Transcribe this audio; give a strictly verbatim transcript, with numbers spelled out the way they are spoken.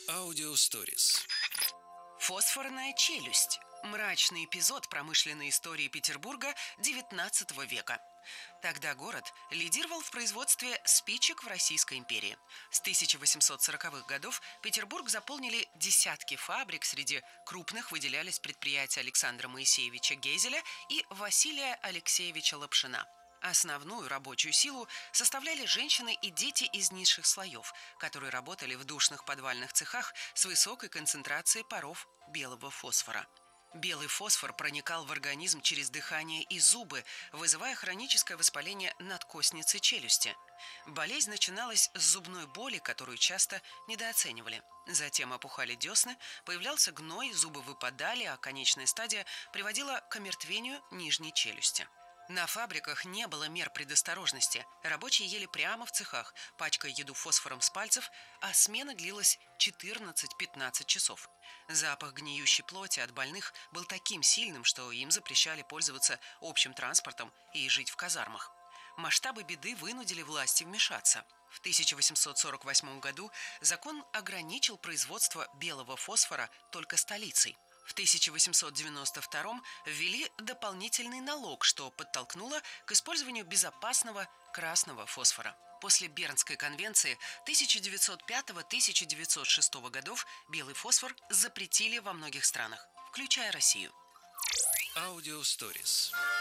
Аудиосторис. Фосфорная челюсть. Мрачный эпизод промышленной истории Петербурга девятнадцатого века. Тогда город лидировал в производстве спичек в Российской империи. С тысяча восемьсот сороковых годов Петербург заполнили десятки фабрик, среди крупных выделялись предприятия Александра Моисеевича Гезеля и Василия Алексеевича Лапшина. Основную рабочую силу составляли женщины и дети из низших слоев, которые работали в душных подвальных цехах с высокой концентрацией паров белого фосфора. Белый фосфор проникал в организм через дыхание и зубы, вызывая хроническое воспаление надкостницы челюсти. Болезнь начиналась с зубной боли, которую часто недооценивали. Затем опухали десны, появлялся гной, зубы выпадали, а конечная стадия приводила к омертвению нижней челюсти. На фабриках не было мер предосторожности. Рабочие ели прямо в цехах, пачкая еду фосфором с пальцев, а смена длилась четырнадцать-пятнадцать часов. Запах гниющей плоти от больных был таким сильным, что им запрещали пользоваться общим транспортом и жить в казармах. Масштабы беды вынудили власти вмешаться. В тысяча восемьсот сорок восьмом году закон ограничил производство белого фосфора только столицей. В тысяча восемьсот девяносто втором ввели дополнительный налог, что подтолкнуло к использованию безопасного красного фосфора. После Бернской конвенции тысяча девятьсот пятого — тысяча девятьсот шестого годов белый фосфор запретили во многих странах, включая Россию. Аудиосторис.